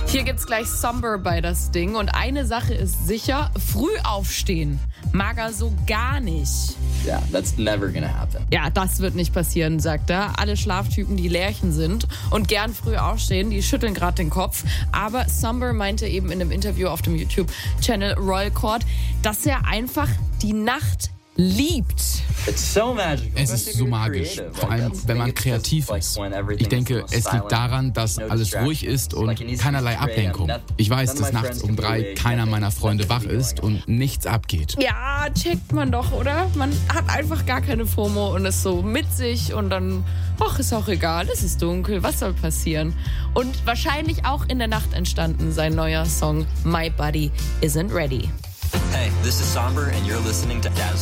Hier gibt's gleich Somber bei das Ding. Und eine Sache ist sicher, früh aufstehen mag er so gar nicht. Yeah, that's never gonna happen. Ja, das wird nicht passieren, sagt er. Alle Schlaftypen, die Lerchen sind und gern früh aufstehen, die schütteln gerade den Kopf. Aber Somber meinte eben in einem Interview auf dem YouTube-Channel Royal Court, dass er einfach die Nacht liebt. It's so magical. Es ist so magisch, vor allem wenn man kreativ ist. Ich denke, es liegt daran, dass alles ruhig ist und keinerlei Ablenkung. Ich weiß, dass nachts um 3 keiner meiner Freunde wach ist und nichts abgeht. Ja, checkt man doch, oder? Man hat einfach gar keine FOMO und ist so mit sich und dann, ach, ist auch egal, es ist dunkel, was soll passieren? Und wahrscheinlich auch in der Nacht entstanden sein neuer Song My Body Isn't Ready. Hey, this is Somber and you're listening to Dazzle.